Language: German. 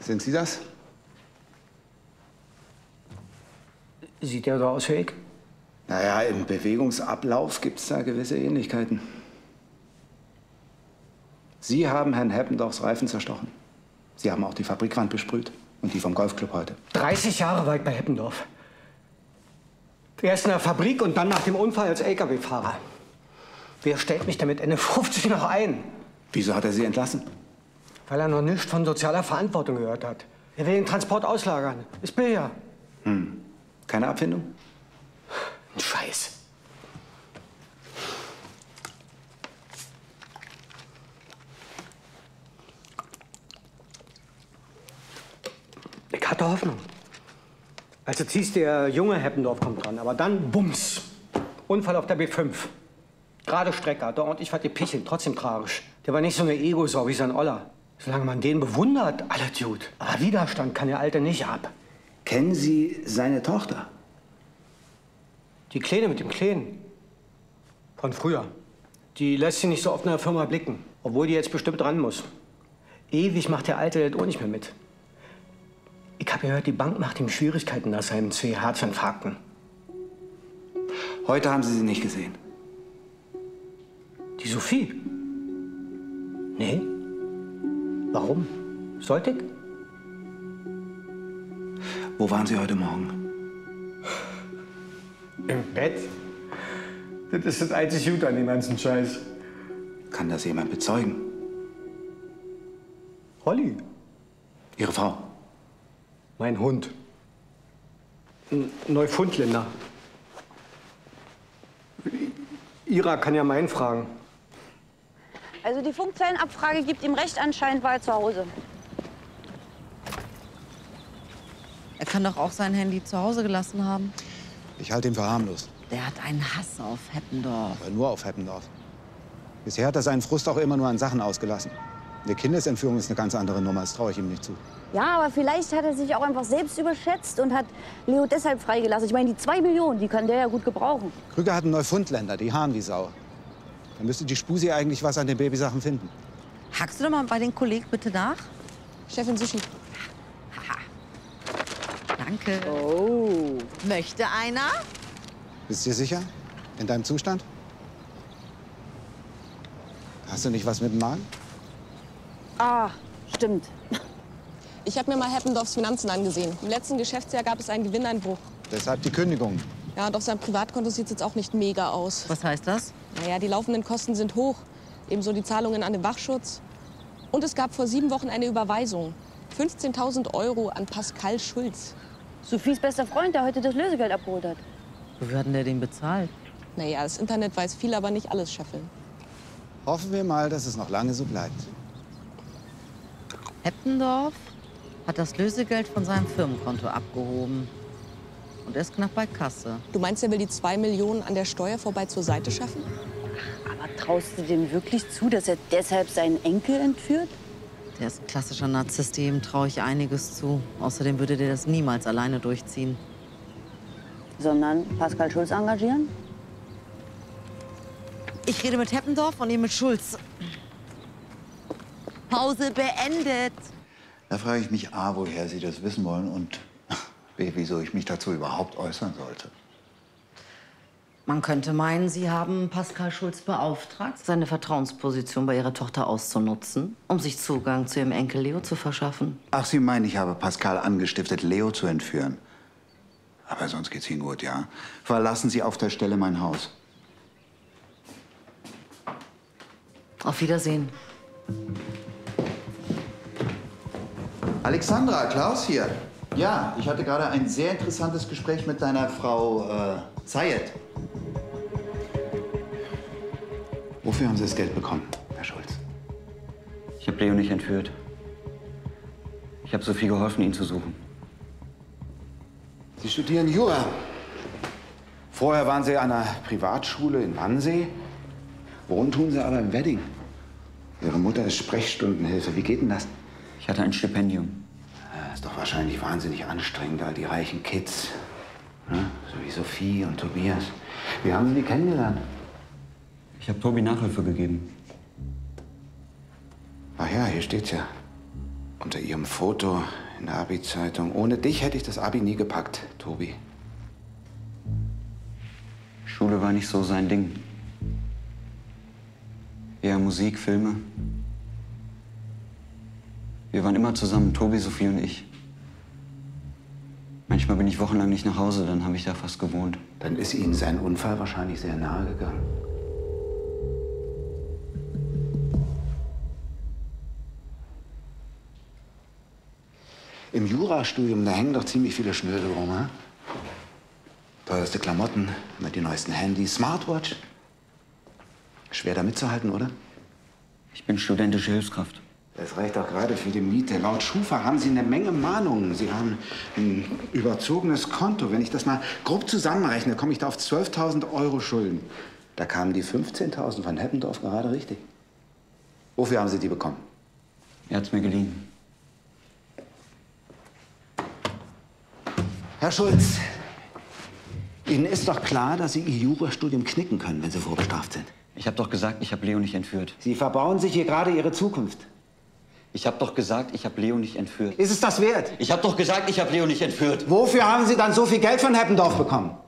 Sind Sie das? Sieht der so aus wie ich? Naja, im Bewegungsablauf gibt es da gewisse Ähnlichkeiten. Sie haben Herrn Heppendorfs Reifen zerstochen. Sie haben auch die Fabrikwand besprüht und die vom Golfclub heute. 30 Jahre war ich bei Heppendorf. Erst in der Fabrik und dann nach dem Unfall als LKW-Fahrer. Wer stellt mich damit Ende 50 noch ein? Wieso hat er Sie entlassen? Weil er noch nichts von sozialer Verantwortung gehört hat. Er will den Transport auslagern. Ist billiger. Keine Abfindung? Ein Scheiß. Ich hatte Hoffnung. Also hieß, der junge Heppendorf kommt dran, aber dann Bums. Unfall auf der B5. Gerade Strecke, hat er ordentlich was gepichelt, trotzdem tragisch. Der war nicht so eine Ego-Sau wie sein Oller. Solange man den bewundert, alles gut. Aber Widerstand kann der Alte nicht ab. Kennen Sie seine Tochter? Die Kleine mit dem Kleinen. Von früher. Die lässt sich nicht so oft in der Firma blicken. Obwohl die jetzt bestimmt dran muss. Ewig macht der Alte das auch nicht mehr mit. Ich habe gehört, die Bank macht ihm Schwierigkeiten nach seinen 2 Herzinfarkten. Heute haben Sie sie nicht gesehen. Die Sophie? Nee. Warum? Sollte ich? Wo waren Sie heute Morgen? Im Bett. Das ist das einzig Gute an dem ganzen Scheiß. Kann das jemand bezeugen? Holly. Ihre Frau? Mein Hund. Ein Neufundländer. Ira kann ja meinen fragen. Also die Funkzellenabfrage gibt ihm recht, anscheinend war er zu Hause. Er kann doch auch sein Handy zu Hause gelassen haben. Ich halte ihn für harmlos. Der hat einen Hass auf Heppendorf. Aber nur auf Heppendorf. Bisher hat er seinen Frust auch immer nur an Sachen ausgelassen. Eine Kindesentführung ist eine ganz andere Nummer, das traue ich ihm nicht zu. Ja, aber vielleicht hat er sich auch einfach selbst überschätzt und hat Leo deshalb freigelassen. Ich meine, die 2 Millionen, die kann der ja gut gebrauchen. Krüger hat einen Neufundländer, die haaren wie Sau. Dann müsste die Spusi eigentlich was an den Babysachen finden. Hackst du doch mal bei den Kollegen bitte nach? Chefin Sushi. Haha. Danke. Oh. Möchte einer? Bist du dir sicher? In deinem Zustand? Hast du nicht was mit dem Magen? Ah, stimmt. Ich habe mir mal Heppendorfs Finanzen angesehen. Im letzten Geschäftsjahr gab es einen Gewinneinbruch. Deshalb die Kündigung. Ja, und auf seinem Privatkonto sieht es jetzt auch nicht mega aus. Was heißt das? Naja, die laufenden Kosten sind hoch. Ebenso die Zahlungen an den Wachschutz. Und es gab vor 7 Wochen eine Überweisung. 15.000 € an Pascal Schulz. Sophies bester Freund, der heute das Lösegeld abgeholt hat. Wie hat denn der den bezahlt? Naja, das Internet weiß viel, aber nicht alles, Chefin. Hoffen wir mal, dass es noch lange so bleibt. Heppendorf hat das Lösegeld von seinem Firmenkonto abgehoben. Und er ist knapp bei Kasse. Du meinst, er will die 2 Millionen an der Steuer vorbei zur Seite schaffen? Aber traust du dem wirklich zu, dass er deshalb seinen Enkel entführt? Der ist ein klassischer Narzisst, dem traue ich einiges zu. Außerdem würde der das niemals alleine durchziehen. Sondern Pascal Schulz engagieren? Ich rede mit Heppendorf und ihr mit Schulz. Pause beendet. Da frage ich mich A, woher Sie das wissen wollen und B, wieso ich mich dazu überhaupt äußern sollte. Man könnte meinen, Sie haben Pascal Schulz beauftragt, seine Vertrauensposition bei Ihrer Tochter auszunutzen, um sich Zugang zu Ihrem Enkel Leo zu verschaffen. Ach, Sie meinen, ich habe Pascal angestiftet, Leo zu entführen? Aber sonst geht's Ihnen gut, ja? Verlassen Sie auf der Stelle mein Haus. Auf Wiedersehen. Alexandra, Klaus hier. Ja, ich hatte gerade ein sehr interessantes Gespräch mit deiner Frau Zayed. Wofür haben Sie das Geld bekommen, Herr Schulz? Ich habe Leo nicht entführt. Ich habe Sophie geholfen, ihn zu suchen. Sie studieren Jura. Vorher waren Sie an einer Privatschule in Wannsee. Wohnen tun Sie aber im Wedding. Ihre Mutter ist Sprechstundenhilfe. Wie geht denn das? Ich hatte ein Stipendium. Das ist doch wahrscheinlich wahnsinnig anstrengend, all die reichen Kids. Ne? So wie Sophie und Tobias. Wie haben Sie die kennengelernt? Ich habe Tobi Nachhilfe gegeben. Ach ja, hier steht's ja. Unter Ihrem Foto in der Abi-Zeitung. Ohne dich hätte ich das Abi nie gepackt, Tobi. Schule war nicht so sein Ding. Eher Musik, Filme. Wir waren immer zusammen, Tobi, Sophie und ich. Manchmal bin ich wochenlang nicht nach Hause, dann habe ich da fast gewohnt. Dann ist Ihnen sein Unfall wahrscheinlich sehr nahe gegangen. Im Jurastudium, da hängen doch ziemlich viele Schnösel rum, ha? Teuerste Klamotten, immer die neuesten Handys, Smartwatch. Schwer da mitzuhalten, oder? Ich bin studentische Hilfskraft. Das reicht auch gerade für die Miete. Laut Schufa haben Sie eine Menge Mahnungen. Sie haben ein überzogenes Konto. Wenn ich das mal grob zusammenrechne, komme ich da auf 12.000 Euro Schulden. Da kamen die 15.000 von Heppendorf gerade richtig. Wofür haben Sie die bekommen? Er hat's mir geliehen. Herr Schulz, Ihnen ist doch klar, dass Sie Ihr Jurastudium knicken können, wenn Sie vorbestraft sind. Ich habe doch gesagt, ich habe Leo nicht entführt. Sie verbauen sich hier gerade Ihre Zukunft. Ich habe doch gesagt, ich habe Leo nicht entführt. Ist es das wert? Ich habe doch gesagt, ich habe Leo nicht entführt. Wofür haben Sie dann so viel Geld von Heppendorf bekommen?